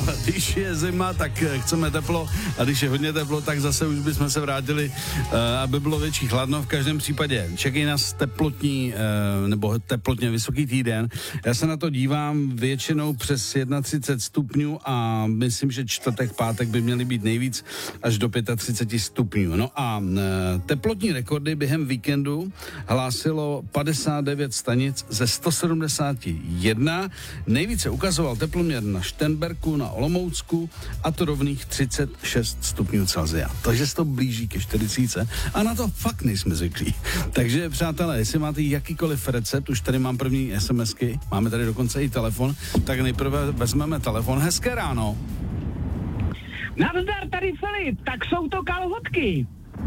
když je zima, tak chceme teplo a když je hodně teplo, tak zase už bychom se vrátili, aby bylo větší chladno. V každém případě čekají nás teplotní nebo teplotně vysoký týden. Já se na to dívám většinou přes 31 stupňů a myslím, že čtvrtek, pátek by měly být nejvíc až do 35 stupňů. No a teplotní rekordy během víkendu hlásilo 59 stanic ze 171. Nejvíce ukazoval teploměr na Šternberku, na Olomoucku a to rovných 36 stupňů Celsia. Takže se to blíží ke 40 a na to fakt nejsme zvyklí. Takže přátelé, jestli máte jakýkoliv recept, už tady mám první SMSky, máme tady dokonce i telefon, tak nejprve vezmeme telefon. Hezké ráno. Nazdar, tady Filip, tak jsou to kalhotky.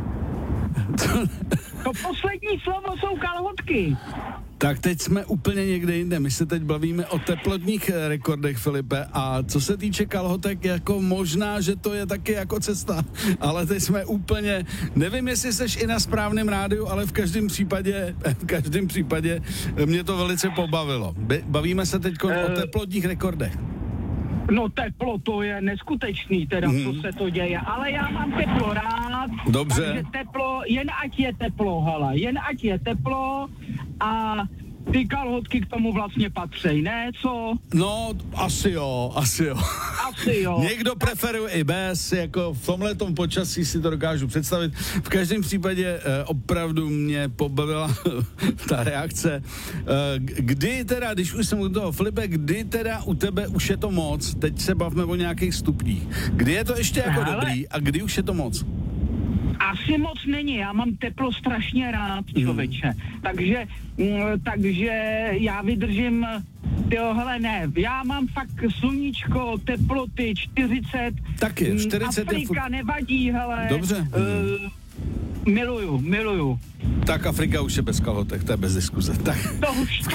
To poslední slovo jsou kalhotky. Tak teď jsme úplně někde jinde. My se teď bavíme o teplotních rekordech, Filipe, a co se týče kalhotek, jako možná, že to je taky jako cesta, ale teď jsme úplně, nevím, jestli seš i na správném rádiu, ale v každém případě mě to velice pobavilo. Bavíme se teď o teplotních rekordech. No teplo, to je neskutečný, teda co se to děje, ale já mám teplo rád. Dobře. Takže teplo, jen ať je teplo, hele, jen ať je teplo a ty kalhotky k tomu vlastně patří, ne, co? No, asi jo. Asi jo. Někdo preferuje i bez, jako v tomhletom počasí si to dokážu představit. V každém případě opravdu mě pobavila ta reakce. Kdy teda, když už jsem u toho, Filipe, kdy teda u tebe už je to moc? Teď se bavme o nějakých stupních. Kdy je to ještě jako dobrý a kdy už je to moc? Asi moc není, já mám teplo strašně rád, člověče. Takže já vydržím, hele ne, já mám fakt sluníčko, teploty 40. Taky, 40 Afrika nevadí, hele. Dobře. Miluju. Tak Afrika už je bez kalhotek, to je bez diskuze. Tak, To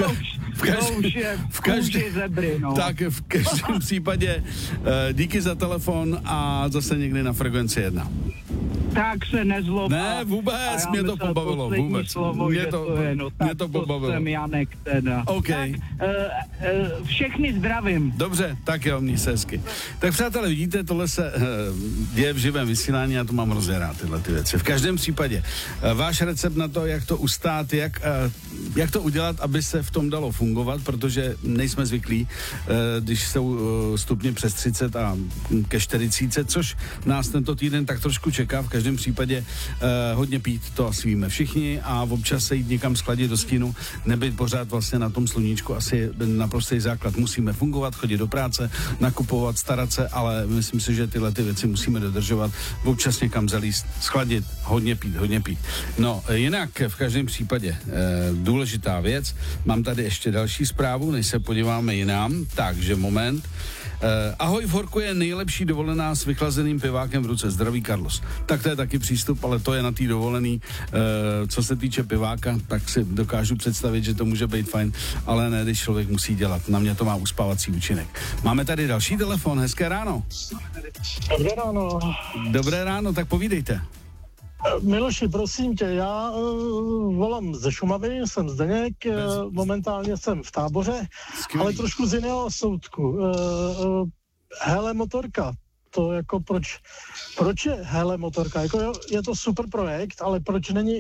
už je v každém zebry, no. Tak v každém případě díky za telefon a zase někdy na Frekvenci 1. Tak se nezlob. Ne, vůbec, mě to pobavilo, vůbec. Slovo, mě to pobavilo. Jsem Janek teda. OK. Tak, všechny zdravím. Dobře, tak jo, měj se hezky. Tak přátelé, vidíte, tohle se děje v živém vysílání, já to mám hrozně rád, tyhle ty věci. V každém případě, váš recept na to, jak to ustát, jak to udělat, aby se v tom dalo fungovat, protože nejsme zvyklí, když jsou stupně přes 30 a ke 40, což nás tento týden tak trošku čeká. V každém případě hodně pít, to asi víme všichni, a občas se jít někam schladit do stínu, nebyt pořád vlastně na tom sluníčku, asi naprostý základ. Musíme fungovat, chodit do práce, nakupovat, starat se, ale myslím si, že tyhle ty věci musíme dodržovat, občas někam zalíst, schladit, hodně pít. No, jinak v každém případě důležitá věc, mám tady ještě další zprávu, než se podíváme jinam, takže moment. Ahoj, v Horku je nejlepší dovolená s vychlazeným pivákem v ruce. Zdraví Carlos. Tak to je taky přístup, ale to je na té dovolený. Co se týče piváka, tak si dokážu představit, že to může být fajn, ale ne, když člověk musí dělat. Na mě to má uspávací účinek. Máme tady další telefon. Hezké ráno. Dobré ráno. Dobré ráno, tak povídejte. Miloši, prosím tě, já volám ze Šumavy, jsem Zdeněk, momentálně jsem v Táboře, Skvělý. Ale trošku z jiného soudku. Hele motorka, to jako proč je hele motorka? Jako je to super projekt, ale proč není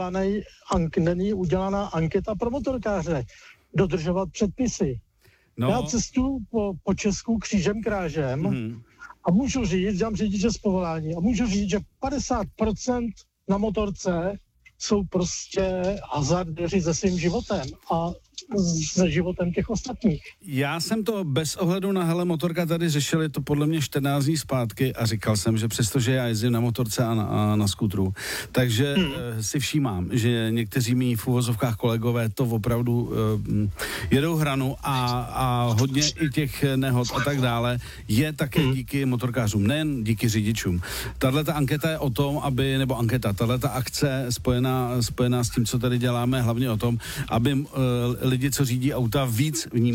udělaná anketa pro motorkáře? Dodržovat předpisy. No. Já cestuju po Česku křížem krážem, a můžu říct, já mám řidiče z povolání, a můžu říct, že 50% na motorce jsou prostě hazardeři se svým životem a se životem těch ostatních. Já jsem to bez ohledu na hele motorka tady řešil, je to podle mě 14 dní zpátky a říkal jsem, že přestože já jezdím na motorce a na skútru, takže si všímám, že někteří mý v uvozovkách kolegové to opravdu jedou hranu a hodně i těch nehod a tak dále je také díky motorkářům, nejen díky řidičům. Tahleta anketa je o tom, tahleta akce spojená s tím, co tady děláme, hlavně o tom, aby lidi, co řídí auta, víc vnímali